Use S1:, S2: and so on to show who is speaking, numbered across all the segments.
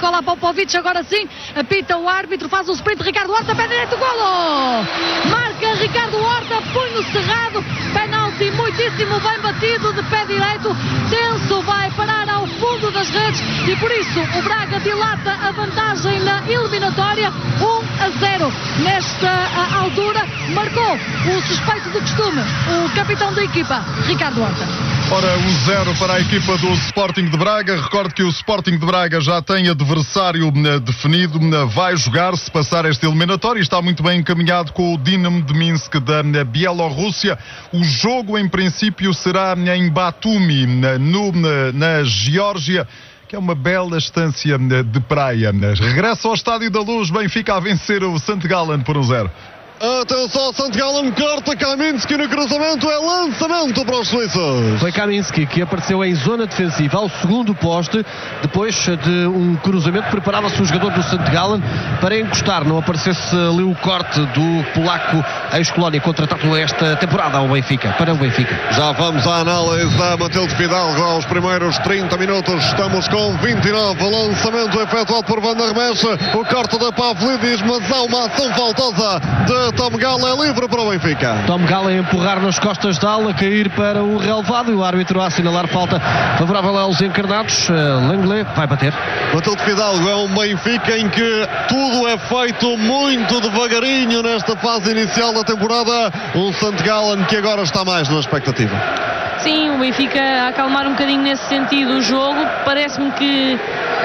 S1: Nikola Popovic, agora sim, apita o árbitro, faz o sprint, Ricardo Horta, pé direito, golo! Marca Ricardo Horta, punho cerrado, penalti muitíssimo bem batido de pé direito, tenso, vai parar ao fundo das redes e por isso o Braga dilata a vantagem na eliminatória, 1-0. Nesta altura marcou o suspeito do costume, o capitão da equipa, Ricardo Horta.
S2: Ora, 1-0 para a equipa do Sporting de Braga. Recordo que o Sporting de Braga já tem adversário definido, vai jogar, se passar esta eliminatória, e está muito bem encaminhado com o Dinamo de Minsk da Bielorrússia. O jogo, em princípio, será em Batumi, na Geórgia, que é uma bela estância de praia. Regressa ao Estádio da Luz, Benfica a vencer o St. Gallen por 1-0.
S3: Atenção, St. Gallen corta Kaminski no cruzamento, é lançamento para os suíços.
S4: Foi Kaminski que apareceu em zona defensiva ao segundo poste, depois de um cruzamento preparava-se o jogador do St. Gallen para encostar, não aparecesse ali o corte do polaco ex-Colónia, contratado esta temporada ao Benfica, para o Benfica.
S3: Já vamos à análise da Matilde Fidalgo aos primeiros 30 minutos, estamos com 29, lançamento efetuado por Van der Mesch, o corte da Pavlidis, mas há uma ação faltosa de Tom Gallen, livre para o Benfica.
S4: Tom Gallen a empurrar nas costas da ala, cair para o relevado e o árbitro a assinalar falta favorável aos encarnados. Lenglet vai bater.
S3: Matilde Fidalgo, é um Benfica em que tudo é feito muito devagarinho nesta fase inicial da temporada. Um St. Gallen que agora está mais na expectativa.
S5: Sim, o Benfica a acalmar um bocadinho nesse sentido o jogo. Parece-me que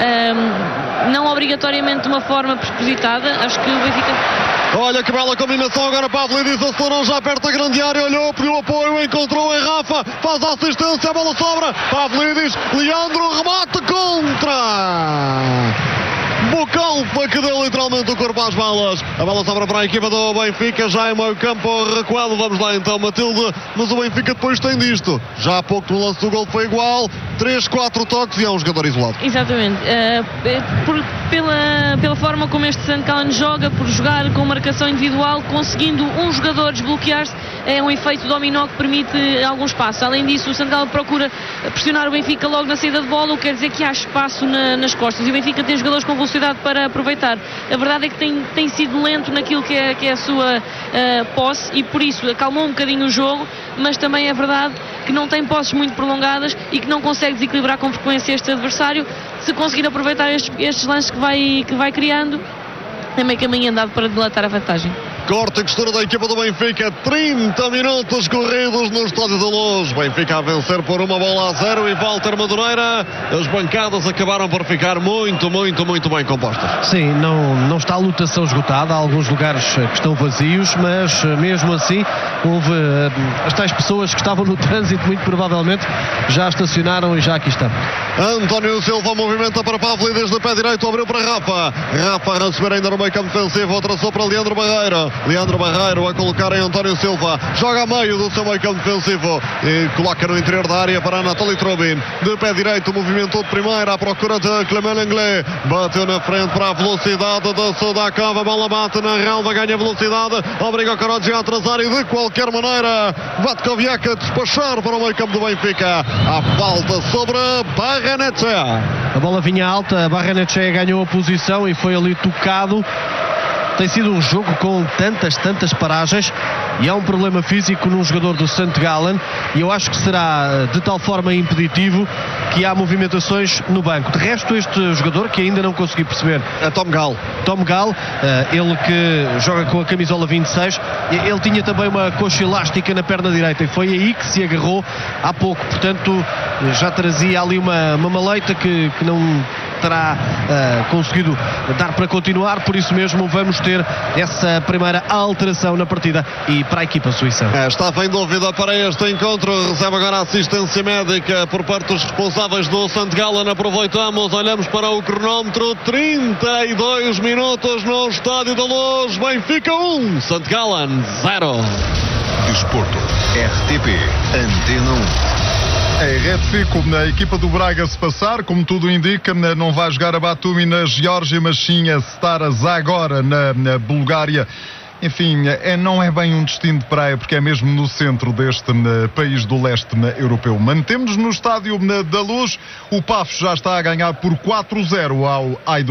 S5: não obrigatoriamente de uma forma precipitada. Acho que o Benfica...
S3: Olha que bela combinação agora, Pavlidis acelerou já perto da grande área, olhou, pediu apoio, encontrou em Rafa, faz a assistência, a bola sobra, Pavlidis, Leandro, remate contra... Bucalfa, que deu literalmente o corpo às balas. A bola sobra para a equipa do Benfica, já em meio campo recuado. Vamos lá então, Matilde. Mas o Benfica depois tem disto. Já há pouco no lance do gol foi igual. 3-4 toques e é um jogador isolado.
S5: Exatamente. Pela forma como este St. Gallen joga, por jogar com marcação individual, conseguindo um jogador desbloquear-se, é um efeito dominó que permite algum espaço. Além disso, o St. Gallen procura pressionar o Benfica logo na saída de bola, o que quer dizer que há espaço nas costas. E o Benfica tem jogadores com velocidade para aproveitar. A verdade é que tem sido lento naquilo que é a sua posse e por isso acalmou um bocadinho o jogo, mas também é verdade que não tem posses muito prolongadas e que não consegue desequilibrar com frequência este adversário. Se conseguir aproveitar estes lances que vai criando, é meio caminho andado para dilatar a vantagem.
S3: Corte e costura da equipa do Benfica, 30 minutos corridos no Estádio da Luz. Benfica a vencer por 1-0 e Walter Madureira. As bancadas acabaram por ficar muito bem compostas.
S4: Sim, não está a lotação esgotada, há alguns lugares que estão vazios, mas mesmo assim houve as tais pessoas que estavam no trânsito, muito provavelmente já estacionaram e já aqui estão.
S3: António Silva movimenta para Pavlidis de pé direito, abriu para Rafa a receber ainda no meio campo defensivo, traçou para Leandro Barreiro a colocar em António Silva, joga a meio do seu meio campo defensivo e coloca no interior da área para Anatoly Trubin, de pé direito, movimentou de primeira à procura de Clément Lenglet, bateu na frente para a velocidade da Sudakov, a bola bate na relva, ganha velocidade, obriga o Karadji a atrasar e de qualquer maneira Vatkoviak a despachar para o meio campo do Benfica. A falta sobre Barrenetxea.
S4: A bola vinha alta, Barrenetxea ganhou a posição e foi ali tocado. Tem sido um jogo com tantas paragens e há um problema físico num jogador do St. Gallen e eu acho que será de tal forma impeditivo que há movimentações no banco. De resto, este jogador que ainda não consegui perceber
S3: é Tom Gall,
S4: ele que joga com a camisola 26, ele tinha também uma coxa elástica na perna direita e foi aí que se agarrou há pouco, portanto já trazia ali uma maleita que não terá conseguido dar para continuar, por isso mesmo vamos ter essa primeira alteração na partida e para a equipa suíça.
S3: Estava em dúvida para este encontro, recebe agora a assistência médica por parte dos responsáveis do St. Gallen. Aproveitamos, olhamos para o cronómetro, 32 minutos no Estádio da Luz. Benfica 1, St. Gallen 0.
S6: Desporto, RTP, Antena 1.
S2: É retifico na equipa do Braga se passar, como tudo indica, não vai jogar a Batumi na Geórgia, mas sim a Stara Zagora na Bulgária. Enfim, não é bem um destino de praia, porque é mesmo no centro deste país do leste europeu. Mantemos no Estádio da Luz, o Pafos já está a ganhar por 4-0 ao Hajduk.